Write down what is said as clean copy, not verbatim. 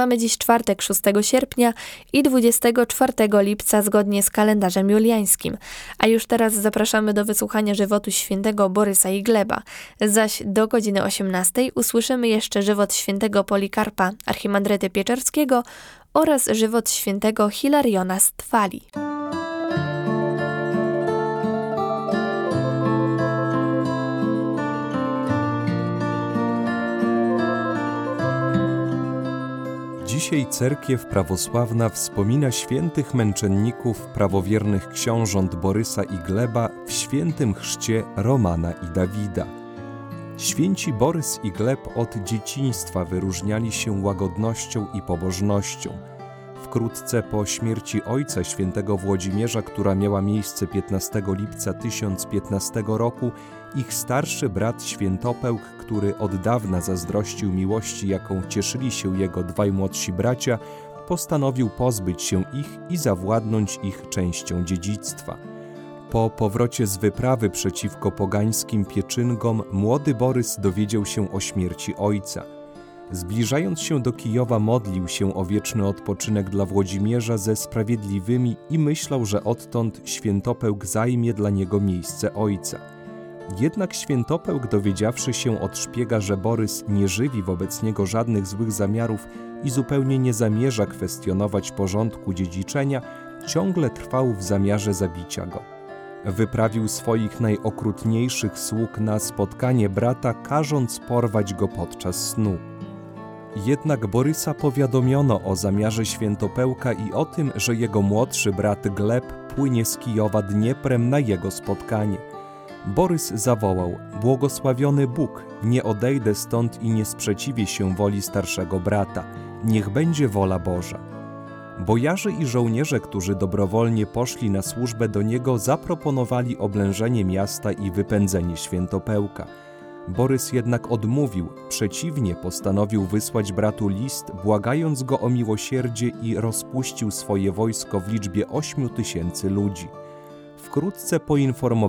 Mamy dziś czwartek 6 sierpnia i 24 lipca zgodnie z kalendarzem juliańskim. A już teraz zapraszamy do wysłuchania żywotu świętego Borysa i Gleba. Zaś do godziny 18 usłyszymy jeszcze żywot świętego Polikarpa, archimandryty pieczerskiego oraz żywot świętego Hilariona z Twali. Dzisiaj cerkiew prawosławna wspomina świętych męczenników prawowiernych książąt Borysa i Gleba w świętym chrzcie Romana i Dawida. Święci Borys i Gleb od dzieciństwa wyróżniali się łagodnością i pobożnością. Wkrótce po śmierci ojca świętego Włodzimierza, która miała miejsce 15 lipca 1015 roku, ich starszy brat Świętopełk, który od dawna zazdrościł miłości, jaką cieszyli się jego dwaj młodsi bracia, postanowił pozbyć się ich i zawładnąć ich częścią dziedzictwa. Po powrocie z wyprawy przeciwko pogańskim pieczyngom, młody Borys dowiedział się o śmierci ojca. Zbliżając się do Kijowa, modlił się o wieczny odpoczynek dla Włodzimierza ze sprawiedliwymi i myślał, że odtąd Świętopełk zajmie dla niego miejsce ojca. Jednak Świętopełk, dowiedziawszy się od szpiega, że Borys nie żywi wobec niego żadnych złych zamiarów i zupełnie nie zamierza kwestionować porządku dziedziczenia, ciągle trwał w zamiarze zabicia go. Wyprawił swoich najokrutniejszych sług na spotkanie brata, każąc porwać go podczas snu. Jednak Borysa powiadomiono o zamiarze Świętopełka i o tym, że jego młodszy brat Gleb płynie z Kijowa Dnieprem na jego spotkanie. Borys zawołał: „Błogosławiony Bóg, nie odejdę stąd i nie sprzeciwię się woli starszego brata. Niech będzie wola Boża”. Bojarzy i żołnierze, którzy dobrowolnie poszli na służbę do niego, zaproponowali oblężenie miasta i wypędzenie Świętopełka. Borys jednak odmówił, przeciwnie, postanowił wysłać bratu list, błagając go o miłosierdzie, i rozpuścił swoje wojsko w liczbie 8 000 ludzi. Wkrótce poinformowano